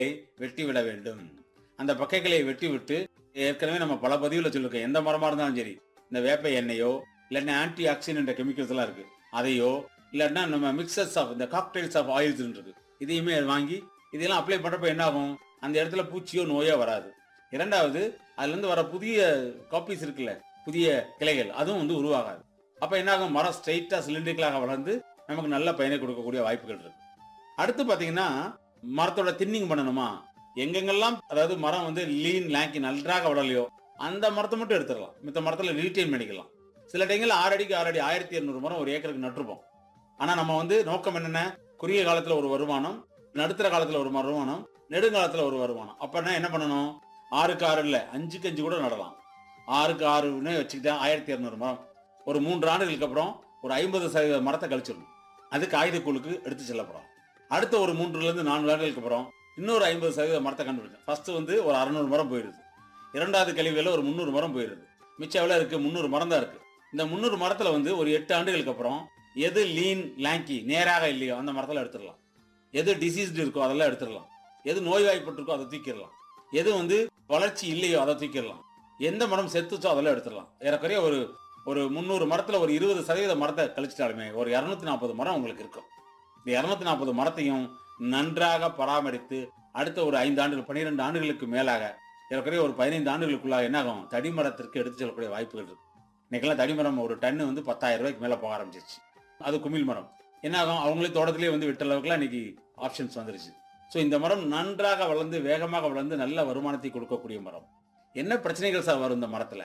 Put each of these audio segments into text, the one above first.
வெட்டி விட வேண்டும். அந்த பக்கைகளை வெட்டி விட்டு ஏற்கனவே நம்ம பல பதிவுல சொல்லிருக்கோம். எந்த மரமா இருந்தாலும் சரி, இந்த வேப்ப எண்ணெயோ இல்லைன்னா ஆன்டி ஆக்சிடென்ட் கெமிக்கல்ஸ் எல்லாம் இருக்கு, அதையோ இல்லைன்னா நம்ம மிக்சர்ஸ் ஆஃப் இந்த காக்டெயில்ஸ் ஆஃப் ஆயில்ஸ் இருக்கு, இதையுமே வாங்கி இதெல்லாம் அப்ளை பண்றப்ப என்ன ஆகும், அந்த இடத்துல பூச்சியோ நோயோ வராது. இரண்டாவது, அதுல இருந்து வர புதிய காப்பீஸ் இருக்குல்ல, புதிய கிளைகள், அதுவும் வந்து உருவாகாது. அப்ப என்ன ஆகும், மரம் ஸ்ட்ரைட்டா சிலிண்ட்ரிக்கலாக வளர்ந்து நமக்கு நல்ல பயனை கொடுக்கக்கூடிய வாய்ப்புகள் இருக்கு. அடுத்து பாத்தீங்கன்னா, மரத்தோட தின்னிங் பண்ணணுமா, எங்கெங்கெல்லாம் அதாவது மரம் வந்து லீன் லேங்கி நன்றாக வளரலையோ அந்த மரத்தை மட்டும் எடுத்துடலாம், மித்த மரத்துல ரீட்டைன் பண்ணிக்கலாம். சில டைம்ல 6 அடிக்கு 6 அடி 1200 மரம் ஒரு ஏக்கருக்கு நட்டுருப்போம். ஆனா நம்ம வந்து நோக்கம் என்னென்ன, குறுகிய காலத்துல ஒரு வருமானம், நடுத்தர காலத்துல ஒரு வருமானம், நெடுங்காலத்துல ஒரு வருமானம். அப்ப என்ன பண்ணணும், 6க்கு 6 இல்ல 5க்கு 5 கூட நடலாம். 6க்கு 6ன்னு வச்சுக்கிட்டா 1200 மரம் ஒரு 3 ஆண்டுகளுக்கு அப்புறம் ஒரு 50% மரத்தை கழிச்சிடணும். அது காகிதக்கூழுக்கு எடுத்து செல்லப்படும். அடுத்த ஒரு 3ல இருந்து 4 ஆண்டுகளுக்கு அப்புறம் இன்னொரு 50% மரத்தை கண்டுபிடிச்சேன். ஃபர்ஸ்ட் வந்து ஒரு 600 மரம் போயிடுது. இரண்டாவது கழிவுகளில் ஒரு 300 மரம் போயிடுது. மிச்சம் எவ்வளோ இருக்கு, 300 மரம் தான் இருக்கு. இந்த 300 மரத்துல வந்து ஒரு 8 ஆண்டுகளுக்கு அப்புறம் எது லீன் லேங்கி நேராக இல்லையோ அந்த மரத்துல எடுத்துடலாம். எது டிசீஸ்டு இருக்கோ அதெல்லாம் எடுத்துடலாம். எது நோய்வாய்ப்பட்டிருக்கோ அதை தூக்கிடலாம். எது வந்து வளர்ச்சி இல்லையோ அதை தூக்கிடலாம். எந்த மரம் செத்துச்சோ அதெல்லாம் எடுத்துடலாம். ஏறக்குறைய ஒரு 300 மரத்துல ஒரு 20% மரத்தை கழிச்சிட்டாலுமே ஒரு 240 மரம் உங்களுக்கு இருக்கும். இந்த 240 மரத்தையும் நன்றாக பராமரித்து அடுத்த ஒரு 5 ஆண்டுகள் 12 ஆண்டுகளுக்கு மேலாக ஏறக்குறைய ஒரு 15 ஆண்டுகளுக்குள்ளாக என்ன ஆகும், தடிமரத்திற்கு எடுத்து செல்லக்கூடிய வாய்ப்புகள் இருக்கு. இன்னைக்கெல்லாம் தடிமரம் ஒரு டன்னு வந்து 10,000 ரூபாய்க்கு மேல போக ஆரம்பிச்சிருச்சு. அது குமிழ் மரம் என்ன ஆகும், அவங்களே தோட்டத்திலேயே வந்து விட்ட அளவுக்குலாம் இன்னைக்கு ஆப்ஷன்ஸ் வந்துருச்சு. ஸோ இந்த மரம் நன்றாக வளர்ந்து வேகமாக வளர்ந்து நல்ல வருமானத்தை கொடுக்கக்கூடிய மரம். என்ன பிரச்சனைகள் சார் வரும் இந்த மரத்துல,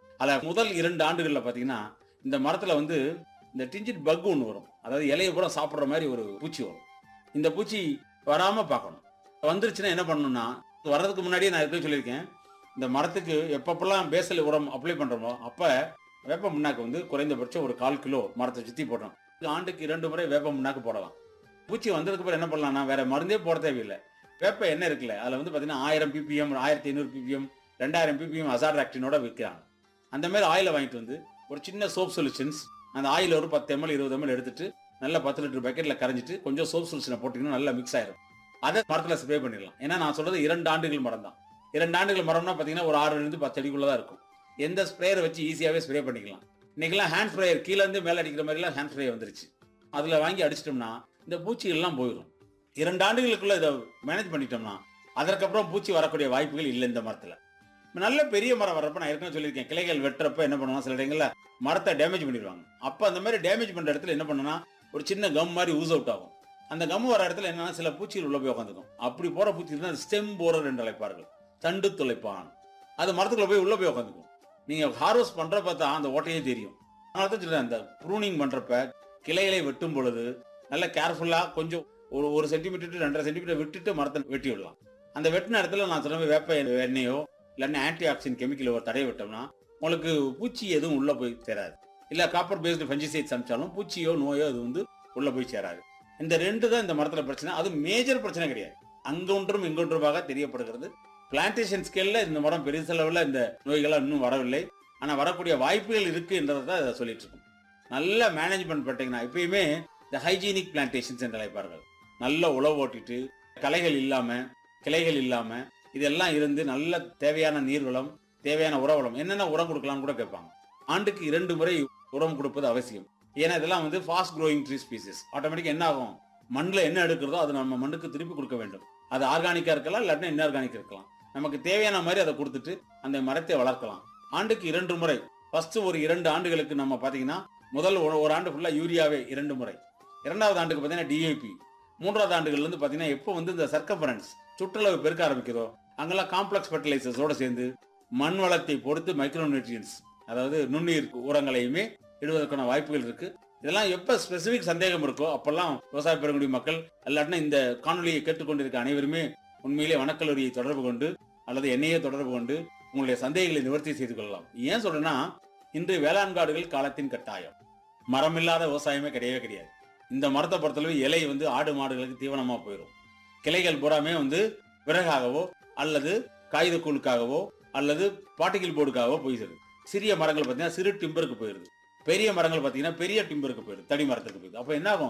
முதல் 2 ஆண்டுகள்ல பாத்தீங்கன்னா இந்த மரத்துல வந்து இந்த டிஞ்சிட் பக் ஒன்று வரும். அதாவது இலையை கூட சாப்பிட்ற மாதிரி ஒரு பூச்சி வரும். இந்த பூச்சி வராம பார்க்கணும். வந்துருச்சுன்னா என்ன பண்ணணும்னா, வர்றதுக்கு முன்னாடியே நான் இருக்க சொல்லியிருக்கேன், இந்த மரத்துக்கு எப்பப்பெல்லாம் பேசல் உரம் அப்ளை பண்றோமோ அப்ப வேப்ப முன்னாக்கு வந்து குறைந்தபட்சம் ஒரு 1/4 கிலோ மரத்தை சுத்தி போடணும். ஆண்டுக்கு 2 முறை வேப்ப முன்னாக்கு போடலாம். பூச்சி வந்ததுக்கு அப்புறம் என்ன பண்ணலாம்னா, வேற மருந்தே போட தேவையில்லை. வேப்ப எண்ணெய் இருக்குல்ல, அதுல வந்து பாத்தீங்கன்னா 1000 ppm 1500 ppm 2000 ppm அசாட்ராக்டினோட விற்கிறாங்க. அந்த மாதிரி ஆயிலை வாங்கிட்டு வந்து ஒரு சின்ன சோப் சொல்யூஷன்ஸ், அந்த ஆயில் ஒரு 10 ml 20 ml எடுத்துட்டு நல்லா 10 லிட்டர் பக்கெட்ல கரைஞ்சிட்டு கொஞ்சம் சோப் சொல்யூஷனை போட்டீங்கன்னா நல்லா மிக்ஸ் ஆயிரும். அதை மரத்துல ஸ்ப்ரே பண்ணிடலாம். ஏன்னா நான் சொல்றது 2 ஆண்டுகள் மரம் தான். 2 ஆண்டுகள் மரம்னா பாத்தீங்கன்னா ஒரு 6 இருந்து 10 அடிக்குள்ளதான் இருக்கும். எந்த ஸ்ப்ரேயரை வச்சு ஈஸியாவே ஸ்ப்ரே பண்ணிக்கலாம். இன்னைக்கெல்லாம் ஹேண்ட் ஸ்ப்ரேயர் கீழே இருந்து மேல அடிக்கிற மாதிரி எல்லாம் ஹேண்ட் ஸ்ப்ரே வந்துருச்சு. அதுல வாங்கி அடிச்சிட்டோம்னா இந்த பூச்சிகள் எல்லாம் போயிடும். 2 ஆண்டுகளுக்குள்ள இதை மேனேஜ் பண்ணிட்டோம்னா அதற்கப்புறம் பூச்சி வரக்கூடிய வாய்ப்புகள் இல்லை இந்த மரத்துல. நல்ல பெரிய மரம் வர்றப்ப நான் ஏற்கனவே சொல்லியிருக்கேன், கிளைகள் வெட்டுறப்ப என்ன பண்ணுவாங்க, சில இடங்கள்ல மரத்தை டேமேஜ் பண்ணிடுவாங்க. அப்ப அந்த மாதிரி டேமேஜ் பண்ற இடத்துல என்ன பண்ணுனா, ஒரு சின்ன கம் மாதிரி ஊஸ் அவுட் ஆகும். அந்த கம் வர இடத்துல என்னன்னா சில பூச்சிகள் உள்ள போய் உட்காந்துக்கும். அப்படி போற பூச்சி தான் ஸ்டெம் போரர் என்று அழைப்பார்கள், தண்டு துளைப்பான். அது மரத்துக்குள்ள போய் உள்ள போய் உட்காந்துக்கும். நீங்க ஹார்வெஸ்ட் பண்றப்ப தான் அந்த ஓட்டையே தெரியும். அதனால தான் சொல்றேன், அந்த ப்ரூனிங் பண்றப்ப கிளைகளை வெட்டும் பொழுது நல்ல கேர்ஃபுல்லா கொஞ்சம் ஒரு சென்டிமீட்டர் 2.5 சென்டிமீட்டர் விட்டுட்டு மரத்தை வெட்டி விடலாம். அந்த வெட்டின இடத்துல நான் சொன்ன வேப்ப எண்ணெயோ இல்லைன்னா ஆன்டி ஆக்சிடென்ட் கெமிக்கல் ஒரு தடவை விட்டோம்னா உங்களுக்கு பூச்சி எதுவும் உள்ள போய் சேராது. இல்ல காப்பர் பேஸ்டு ஃபஞ்சிசைட்ஸ் அனுப்பிச்சாலும் பூச்சியோ நோயோ அது வந்து உள்ள போய் சேராது. இந்த 2 தான் இந்த மரத்துல பிரச்சனை. அது மேஜர் பிரச்சனை கிடையாது, அங்கொன்றும் இங்கொன்றுமாக தெரியப்படுகிறது. பிளான்டேஷன் ஸ்கேல்ல இந்த மரம் பெருசளவுல இந்த நோய்கள் இன்னும் வரவில்லை. ஆனா வரக்கூடிய வாய்ப்புகள் இருக்கு என்றதை சொல்லிட்டு இருக்கோம். நல்ல மேனேஜ்மெண்ட் பண்ணிட்டீங்கன்னா எப்பயுமே இந்த ஹைஜீனிக் பிளான்டேஷன்ஸ் என்று அழைப்பார்கள். நல்ல உழவு ஓட்டிட்டு களைகள் இல்லாம கிளைகள் இல்லாம இதெல்லாம் இருந்து நல்ல தேவையான நீர்வளம் தேவையான உரவளம் என்னென்ன உரம் கொடுக்கலாம்னு கூட கேட்பாங்க. ஆண்டுக்கு 2 முறை உரம் கொடுப்பது அவசியம். ஏன்னா இதெல்லாம் வந்து fast growing tree species. Automatic என்ன ஆகும், மண்ணில் என்ன எடுக்கிறதோ அது நம்ம மண்ணுக்கு திருப்பி கொடுக்க வேண்டும். அது ஆர்கானிக்கா இருக்கலாம், இல்லாட்டினா இன்ஆர்கானிக் இருக்கலாம். நமக்கு தேவையான மாதிரி அதை கொடுத்துட்டு அந்த மரத்தை வளர்க்கலாம். ஆண்டுக்கு 2 முறை. ஃபர்ஸ்ட் ஒரு 2 ஆண்டுகளுக்கு நம்ம பாத்தீங்கன்னா முதல் ஒரு ஆண்டு ஃபுல்லா யூரியாவே 2 முறை. 2வது ஆண்டுக்கு பாத்தீங்கன்னா டிஏபி. 3வது ஆண்டுகள்ல இருந்து பாத்தீங்கன்னா எப்போ வந்து இந்த சர்க்கம்பரன்ஸ் சுற்றுலவு பெருக்க ஆரம்பிக்கிறதோ அங்கெல்லாம் காம்ப்ளெக்ஸ் ஃபெர்டிலைசர்ஸோட சேர்ந்து மண் வளத்தை பொறுத்து மைக்ரோ நியூட்ரியன்ஸ் அதாவது நுண்ணுயிர் உரங்களையுமே இடுவதற்கான வாய்ப்புகள் இருக்கு. இதெல்லாம் எப்ப ஸ்பெசிபிக் சந்தேகம் இருக்கோ அப்பெல்லாம் விவசாய பெருங்குடி மக்கள் இல்லாட்டினா இந்த காணொலியை கேட்டுக்கொண்டிருக்க அனைவருமே உண்மையிலே வனக்கல்லூரியை தொடர்பு கொண்டு அல்லது என்னையே தொடர்பு கொண்டு உங்களுடைய சந்தேகங்களை நிவர்த்தி செய்து கொள்ளலாம். ஏன் சொல்றேன்னா, இன்று வேளாண் காடுகள் காலத்தின் கட்டாயம். மரம் இல்லாத விவசாயமே கிடையவே கிடையாது. இந்த மரத்தை பொறுத்தளவு இலை வந்து ஆடு மாடுகளுக்கு தீவனமா போயிடும். கிளைகள் பூராமே வந்து விறகாகவோ அல்லது காகிதக்கூழுக்காகவோ அல்லது பார்ட்டிகிள் போர்டுக்காகவோ போயிடுது. சிறிய மரங்கள் பார்த்தீங்கன்னா சிறு டிம்பருக்கு போயிடுது. பெரிய மரங்கள் பார்த்தீங்கன்னா பெரிய டிம்பருக்கு போயிடுது, தடி மரத்துக்கு போயிடுது. அப்போ என்ன ஆகும்,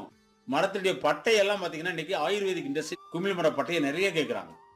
மரத்துடைய பட்டையெல்லாம் பாத்தீங்கன்னா இன்னைக்கு ஆயுர்வேதிக் இண்டஸ்ட்ரி குமிழ் மர பட்டையை நிறைய கேட்கறாங்க.